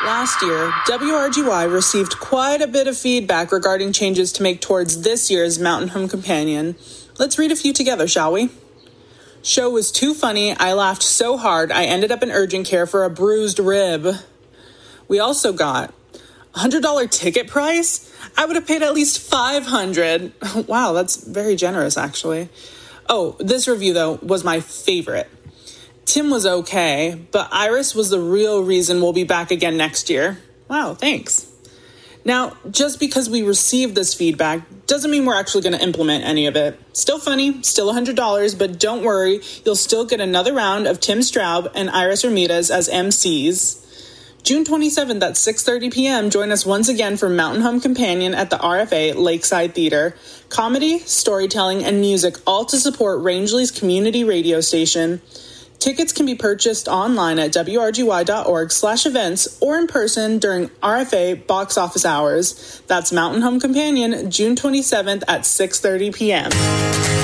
Last year, WRGY received quite a bit of feedback regarding changes to make towards this year's Mountain Home Companion. Let's read a few together, shall we? Show was too funny. I laughed so hard I ended up in urgent care for a bruised rib. We also got $100 ticket price? I would have paid at least $500. Wow, that's very generous, actually. Oh, this review, though, was my favorite. Tim was okay, but Iris was the real reason we'll be back again next year. Wow, thanks. Now, just because we received this feedback doesn't mean we're actually going to implement any of it. Still funny, still $100, but don't worry, you'll still get another round of Tim Straub and Iris Ramirez as MCs. June 27th at 6:30 p.m., join us once again for Mountain Home Companion at the RFA Lakeside Theater. Comedy, storytelling, and music, all to support Rangeley's community radio station. Tickets can be purchased online at wrgy.org/events or in person during RFA box office hours. That's Mountain Home Companion, June 27th at 6:30 p.m.